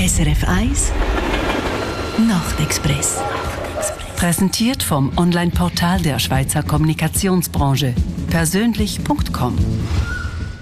SRF 1 Nachtexpress. Präsentiert vom Online-Portal der Schweizer Kommunikationsbranche persönlich.com.